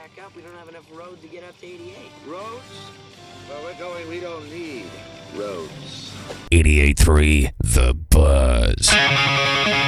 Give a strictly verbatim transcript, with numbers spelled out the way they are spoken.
back up. We don't have enough road to get up to eighty-eight. Roads? Where we're going, we don't need roads. eighty-eight point three The Buzz.